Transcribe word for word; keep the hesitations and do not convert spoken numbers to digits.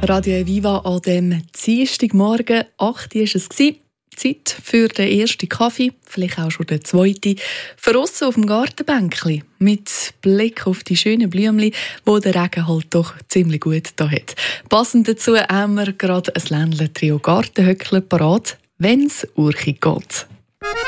Radio Viva an dem Dienstagmorgen, acht Uhr war es. Zeit für den ersten Kaffee, vielleicht auch schon den zweiten. Draussen auf dem Gartenbänkli mit Blick auf die schönen Blümchen, die der Regen halt doch ziemlich gut da hat. Passend dazu haben wir gerade ein Ländle-Trio Gartenhöckle parat, wenn's urchig geht.